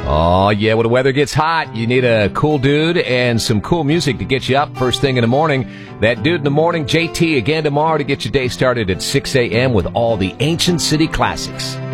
Oh, yeah, when the weather gets hot, you need a cool dude and some cool music to get you up first thing in the morning. That dude in the morning, JT, again tomorrow to get your day started at 6 a.m. with all the Ancient City classics.